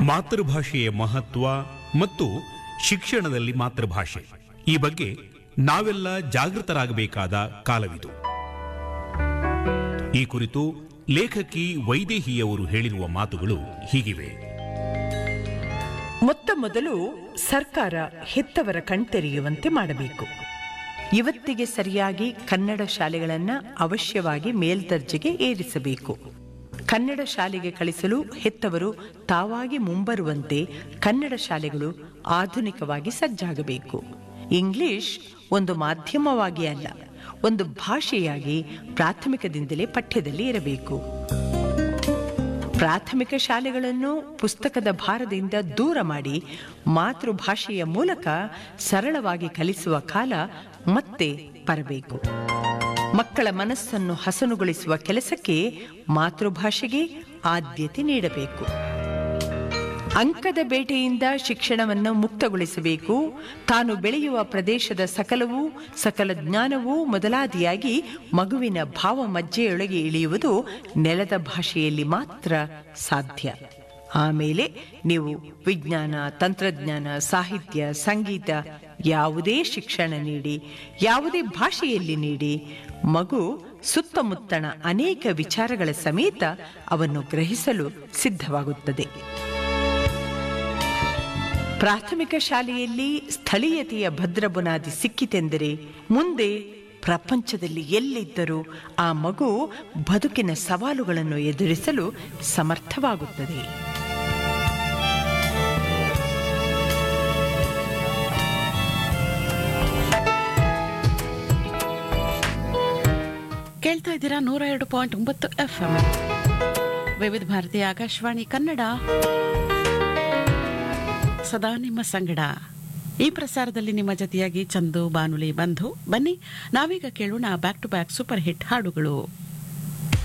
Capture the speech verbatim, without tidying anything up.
ಮಾತೃಭಾಷೆಯ ಮಹತ್ವ ಮತ್ತು ಶಿಕ್ಷಣದಲ್ಲಿ ಮಾತೃಭಾಷೆ ಈ ಬಗ್ಗೆ ನಾವೆಲ್ಲ ಜಾಗೃತರಾಗಬೇಕಾದ ಕಾಲವಿದು. ಈ ಕುರಿತು ಲೇಖಕಿ ವೈದೇಹಿಯವರು ಹೇಳಿರುವ ಮಾತುಗಳು ಹೀಗಿವೆ. ಮೊತ್ತ ಮೊದಲು ಸರ್ಕಾರ ಹೆತ್ತವರ ಕಣ್ತೆರೆಯುವಂತೆ ಮಾಡಬೇಕು. ಇವತ್ತಿಗೆ ಸರಿಯಾಗಿ ಕನ್ನಡ ಶಾಲೆಗಳನ್ನು ಅವಶ್ಯವಾಗಿ ಮೇಲ್ದರ್ಜೆಗೆ ಏರಿಸಬೇಕು. ಕನ್ನಡ ಶಾಲೆಗೆ ಕಳಿಸಲು ಹೆತ್ತವರು ತಾವಾಗಿ ಮುಂಬರುವಂತೆ ಕನ್ನಡ ಶಾಲೆಗಳು ಆಧುನಿಕವಾಗಿ ಸಜ್ಜಾಗಬೇಕು. ಇಂಗ್ಲಿಷ್ ಒಂದು ಮಾಧ್ಯಮವಾಗಿ ಅಲ್ಲ, ಒಂದು ಭಾಷೆಯಾಗಿ ಪ್ರಾಥಮಿಕದಿಂದಲೇ ಪಠ್ಯದಲ್ಲಿ ಇರಬೇಕು. ಪ್ರಾಥಮಿಕ ಶಾಲೆಗಳನ್ನು ಪುಸ್ತಕದ ಭಾರದಿಂದ ದೂರ ಮಾಡಿ ಮಾತೃಭಾಷೆಯ ಮೂಲಕ ಸರಳವಾಗಿ ಕಲಿಸುವ ಕಾಲ ಮತ್ತೆ ಬರಬೇಕು. ಮಕ್ಕಳ ಮನಸ್ಸನ್ನು ಹಸನುಗೊಳಿಸುವ ಕೆಲಸಕ್ಕೆ ಮಾತೃಭಾಷೆಗೆ ಆದ್ಯತೆ ನೀಡಬೇಕು. ಅಂಕದ ಬೇಟೆಯಿಂದ ಶಿಕ್ಷಣವನ್ನು ಮುಕ್ತಗೊಳಿಸಬೇಕು. ತಾನು ಬೆಳೆಯುವ ಪ್ರದೇಶದ ಸಕಲವೂ ಸಕಲ ಜ್ಞಾನವೂ ಮೊದಲಾದಿಯಾಗಿ ಮಗುವಿನ ಭಾವ ಮಜ್ಜೆಯೊಳಗೆ ಇಳಿಯುವುದು ನೆಲದ ಭಾಷೆಯಲ್ಲಿ ಮಾತ್ರ ಸಾಧ್ಯ. ಆಮೇಲೆ ನೀವು ವಿಜ್ಞಾನ, ತಂತ್ರಜ್ಞಾನ, ಸಾಹಿತ್ಯ, ಸಂಗೀತ ಯಾವುದೇ ಶಿಕ್ಷಣ ನೀಡಿ, ಯಾವುದೇ ಭಾಷೆಯಲ್ಲಿ ನೀಡಿ, ಮಗು ಸುತ್ತಮುತ್ತಣ ಅನೇಕ ವಿಚಾರಗಳ ಸಮೇತ ಅವನ್ನು ಗ್ರಹಿಸಲು ಸಿದ್ಧವಾಗುತ್ತದೆ. ಪ್ರಾಥಮಿಕ ಶಾಲೆಯಲ್ಲಿ ಸ್ಥಳೀಯತೆಯ ಭದ್ರ ಬುನಾದಿ ಸಿಕ್ಕಿತೆಂದರೆ ಮುಂದೆ ಪ್ರಪಂಚದಲ್ಲಿ ಎಲ್ಲಿದ್ದರೂ ಆ ಮಗು ಬದುಕಿನ ಸವಾಲುಗಳನ್ನು ಎದುರಿಸಲು ಸಮರ್ಥವಾಗುತ್ತದೆ. ಕೇಳ್ತಾ ಇದ್ದೀರಾ ನೂರ ಎರಡು ಪಾಯಿಂಟ್ ಒಂಬತ್ತು ಎಫ್ ಎಂ ವಿವಿಧ ಭಾರತೀಯ ಆಕಾಶವಾಣಿ ಕನ್ನಡ, ಸದಾ ನಿಮ್ಮ ಸಂಗಡ. ಈ ಪ್ರಸಾರದಲ್ಲಿ ನಿಮ್ಮ ಜೊತೆಯಾಗಿ ಚಂದು, ಬಾನುಲಿ, ಬಂಧು. ಬನ್ನಿ ನಾವೀಗ ಕೇಳೋಣ back to back super hit ಹಾಡುಗಳು.